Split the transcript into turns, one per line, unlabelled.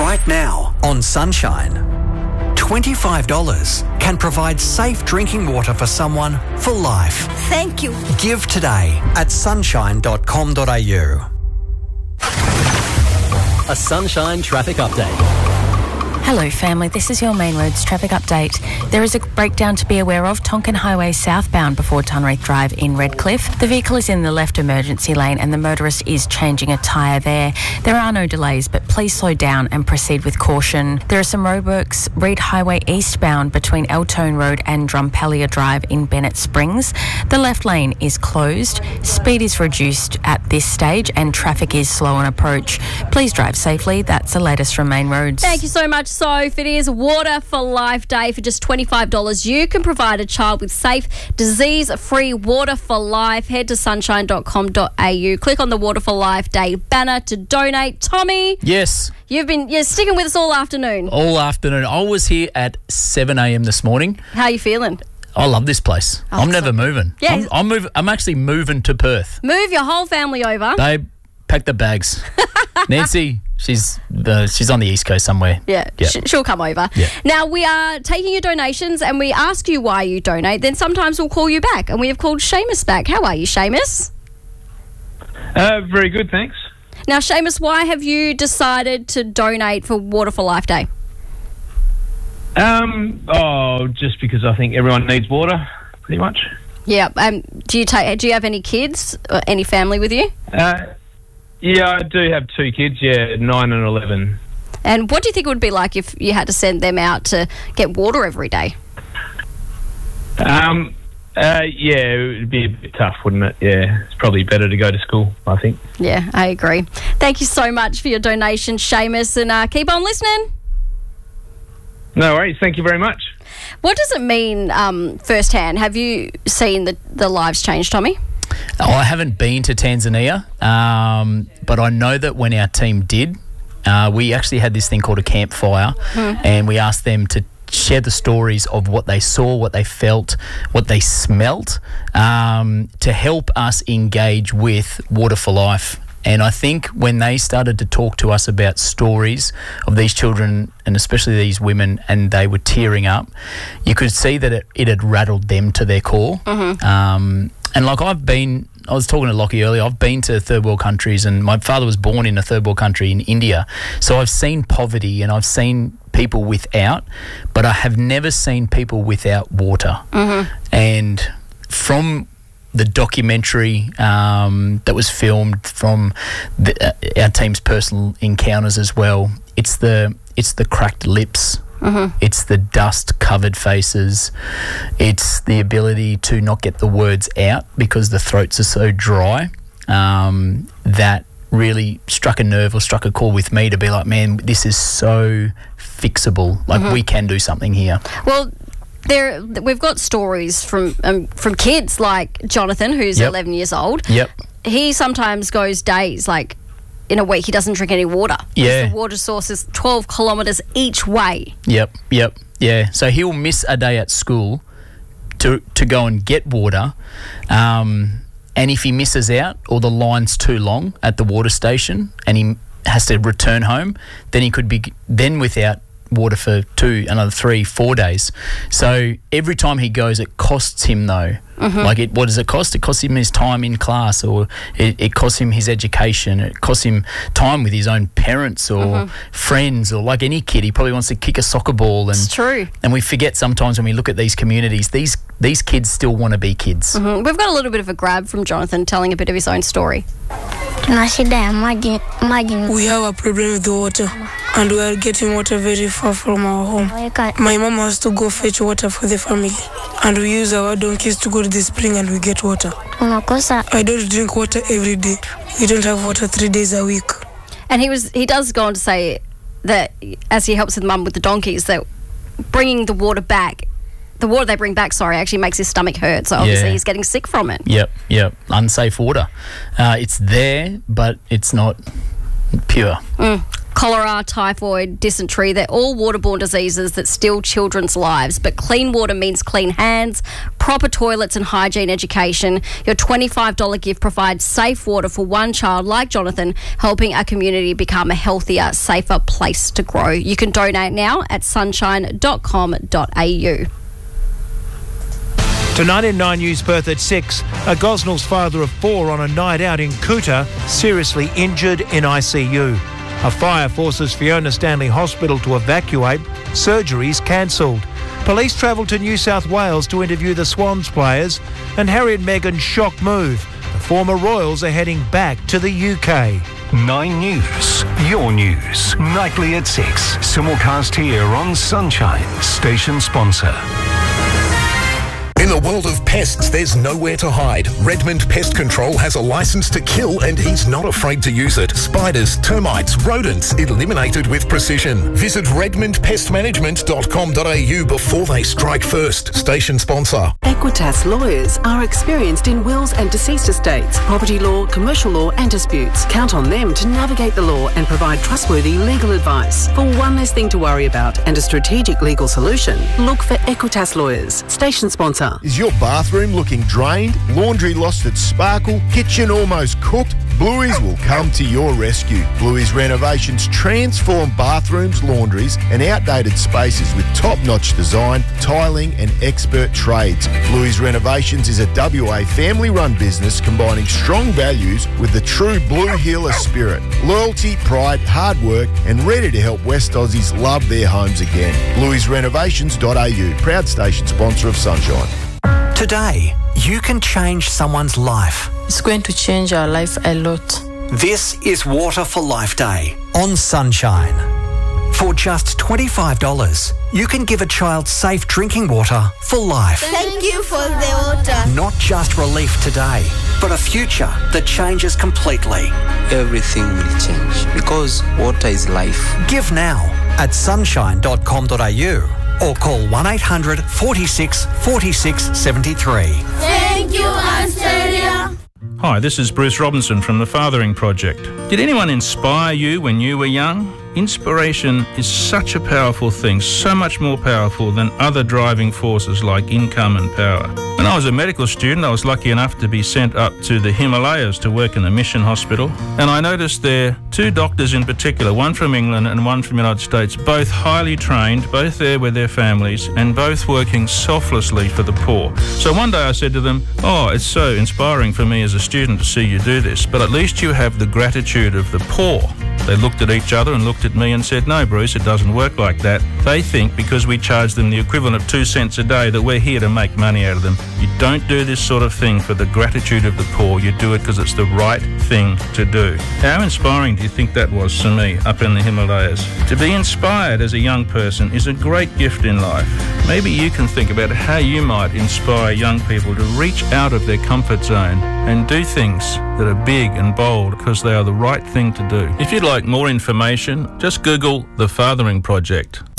Right now on Sunshine, $25 can provide safe drinking water for someone for life.
Thank you.
Give today at sunshine.com.au.
A Sunshine traffic update.
Hello family, this is your Main Roads traffic update. There is a breakdown to be aware of, Tonkin Highway southbound before Tunreath Drive in Redcliffe. The vehicle is in the left emergency lane and the motorist is changing a tyre there. There are no delays, but please slow down and proceed with caution. There are some roadworks, Reed Highway eastbound between Eltone Road and Drumpellier Drive in Bennett Springs. The left lane is closed, speed is reduced at this stage and traffic is slow on approach. Please drive safely. That's the latest from Main Roads.
Thank you so much, Soph. It is Water for Life Day. For just $25, you can provide a child with safe, disease-free water for life. Head to sunshine.com.au. Click on the Water for Life Day banner to donate. Tommy?
Yes.
You're sticking with us all afternoon.
All afternoon. I was here at 7 a.m. this morning.
How are you feeling?
I love this place. I'm never moving.
Yeah.
I'm actually moving to Perth.
Move your whole family over.
Babe, pack the bags. Nancy, she's on the East Coast somewhere.
Yeah. She'll come over.
Yeah.
Now, we are taking your donations and we ask you why you donate. Then sometimes we'll call you back. And we have called Seamus back. How are you, Seamus?
Very good, thanks.
Now, Seamus, why have you decided to donate for Water for Life Day?
Just because I think everyone needs water, pretty much.
Yeah. Do you have any kids or any family with you?
Yeah, I do have two kids, 9 and 11.
And what do you think it would be like if you had to send them out to get water every day?
It would be a bit tough, wouldn't it? Yeah, it's probably better to go to school, I think.
Yeah, I agree. Thank you so much for your donation, Seamus, and keep on listening.
No worries, thank you very much.
What does it mean firsthand? Have you seen the lives change, Tommy?
I haven't been to Tanzania, but I know that when our team did, we actually had this thing called a campfire, and we asked them to share the stories of what they saw, what they felt, what they smelt, to help us engage with Water for Life. And I think when they started to talk to us about stories of these children, and especially these women, and they were tearing up, you could see that it had rattled them to their core. And like I was talking to Lockie earlier, I've been to third world countries, and my father was born in a third world country in India. So I've seen poverty and I've seen people without, but I have never seen people without water. And from the documentary that was filmed, from our team's personal encounters as well, it's the cracked lips. It's the dust-covered faces. It's the ability to not get the words out because the throats are so dry. That really struck a nerve or struck a chord with me to be like, man, this is so fixable. Like, we can do something here.
Well, we've got stories from kids like Jonathan, who's 11 years old.
Yep.
He sometimes goes days, like, in a week he doesn't drink any water.
Yeah.
The water source is 12 kilometres each way.
Yep. Yeah. So he'll miss a day at school to go and get water. And if he misses out or the line's too long at the water station and he has to return home, then he could be without water for another 3-4 days. So every time he goes, it costs him though. Like, what does it cost? It costs him his time in class, or it costs him his education. It costs him time with his own parents or friends, or like any kid, he probably wants to kick a soccer ball. And,
it's true.
And we forget sometimes when we look at these communities, these kids still want to be kids.
We've got a little bit of a grab from Jonathan telling a bit of his own story.
We have a problem with the water, and we are getting water very far from our home. My mom has to go fetch water for the family, and we use our donkeys to go to the spring and we get water. I don't drink water every day. We don't have water 3 days a week.
And he does go on to say that as he helps with mum with the donkeys, that bringing the water back, the water they bring back, actually makes his stomach hurt. So obviously he's getting sick from it.
Yep. Unsafe water. It's there, but it's not Pure.
Cholera, typhoid, dysentery, they're all waterborne diseases that steal children's lives. But clean water means clean hands, proper toilets and hygiene education. Your $25 gift provides safe water for one child like Jonathan, helping our community become a healthier, safer place to grow. You can donate now at sunshine.com.au.
Tonight in 9 News Perth at 6, a Gosnell's father of 4 on a night out in Coota, seriously injured in ICU. A fire forces Fiona Stanley Hospital to evacuate. Surgeries cancelled. Police travelled to New South Wales to interview the Swans players. And Harry and Meghan's shock move. The former Royals are heading back to the UK.
9 News, your news. Nightly at 6. Simulcast here on Sunshine, station sponsor.
In the world of pests, there's nowhere to hide. Redmond Pest Control has a license to kill and he's not afraid to use it. Spiders, termites, rodents, eliminated with precision. Visit redmondpestmanagement.com.au before they strike first. Station sponsor.
Equitas lawyers are experienced in wills and deceased estates, property law, commercial law and disputes. Count on them to navigate the law and provide trustworthy legal advice. For one less thing to worry about and a strategic legal solution, look for Equitas lawyers. Station sponsor.
Is your bathroom looking drained? Laundry lost its sparkle? Kitchen almost cooked? Bluey's will come to your rescue. Bluey's Renovations transform bathrooms, laundries and outdated spaces with top-notch design, tiling and expert trades. Bluey's Renovations is a WA family-run business combining strong values with the true Blue Healer spirit. Loyalty, pride, hard work and ready to help West Aussies love their homes again. Bluey'sRenovations.au, proud station sponsor of Sunshine.
Today, you can change someone's life.
It's going to change our life a lot.
This is Water for Life Day on Sunshine. For just $25, you can give a child safe drinking water for life.
Thank you for the water.
Not just relief today, but a future that changes completely.
Everything will change because water is life.
Give now at sunshine.com.au or call 1-800 46 46 73.
Thank you, Australia.
Hi, this is Bruce Robinson from the Fathering Project. Did anyone inspire you when you were young? Inspiration is such a powerful thing, so much more powerful than other driving forces like income and power. When I was a medical student, I was lucky enough to be sent up to the Himalayas to work in the mission hospital, and I noticed there 2 doctors in particular, one from England and one from the United States, both highly trained, both there with their families, and both working selflessly for the poor. So one day I said to them, "Oh, it's so inspiring for me as a student to see you do this, but at least you have the gratitude of the poor." They looked at each other and looked at me and said, "No, Bruce, it doesn't work like that." They think because we charge them the equivalent of 2 cents a day that we're here to make money out of them. You don't do this sort of thing for the gratitude of the poor. You do it because it's the right thing to do. How inspiring do you think that was for me up in the Himalayas? To be inspired as a young person is a great gift in life. Maybe you can think about how you might inspire young people to reach out of their comfort zone and do things that are big and bold because they are the right thing to do. If you'd like more information, just Google The Fathering Project.